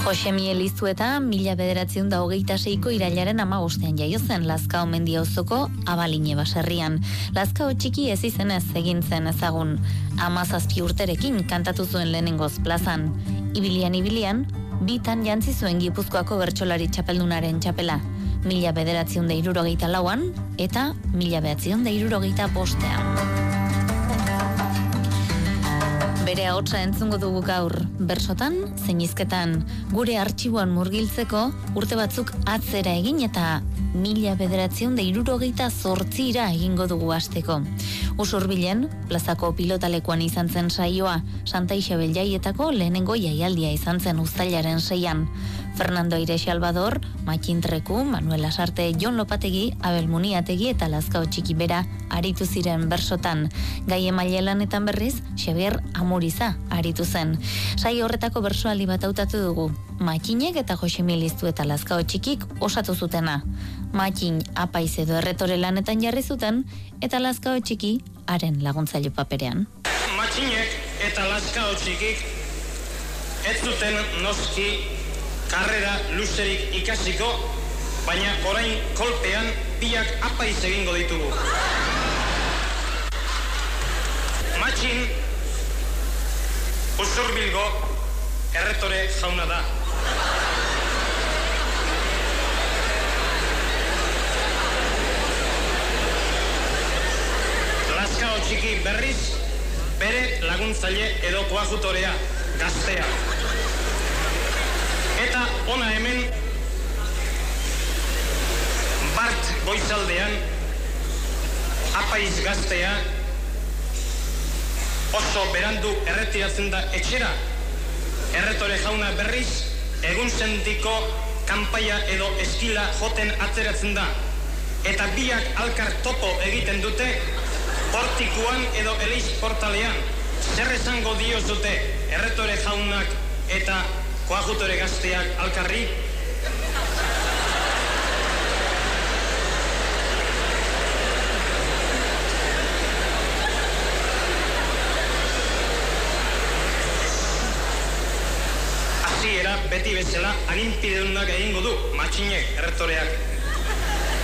Josemi Elizueta 1926ko irailaren 15ean jaio zen Lazkao mendiauzoko Abaline baserrian. Lazkao txiki ez izenez egin zen ezagun. 17 urterekin kantatu zuen lehenengoz plazan. Ibilian, bitan jantzi zuen Gipuzkoako bertsolari txapeldunaren txapela. 1964an eta 1965an. Bere ahotsa entzungo dugu gaur, bersotan, zein hizketan, gure artxiboan murgiltzeko urte batzuk atzera egin eta 1968ra egingo dugu hasteko. Usurbilen, plazako pilotalekuan izan zen saioa, Santa Isabel jaietako lehenengo jaialdia izan zen uztailaren 6an. Fernando Aire Salvador, Matxin Treku, Manuel Asarte, Jon Lopategi, Abel Muniategi eta Lazkao txiki bera aritu ziren bersotan. Gai emaile lanetan berriz, Xabier Amuriza aritu zen. Saio horretako bersoaldi bat hautatu dugu. Matxinek eta Josemi Elizueta Lazkao txikik osatu zutena. Matxin apaiz edo erretore lanetan jarri zuten eta Lazkao txiki haren laguntzaile paperean. Matxinek eta Lazkao txikik ez zuten noski karrera luzerik ikasiko, baina orain kolpean biak apaiz egingo ditugu. Matxin Usurbilgo erretore jauna da. Lazkao txiki berriz bere laguntzaile edo koajutorea, gaztea. Eta ona hemen Bart Goizaldean apaiz gaztea oso berandu erretiratzen da etxera. Erretore jauna berriz egunsentiko kanpaia edo eskila joten atzeratzen da. Eta biak alkar topo egiten dute portikuan edo Eleiz portalean. Zer esango diozute erretore jaunak eta koajutore gazteak alkarri? Hasiera beti bezala aginpidedunak egingo du Matxinek erretoreak.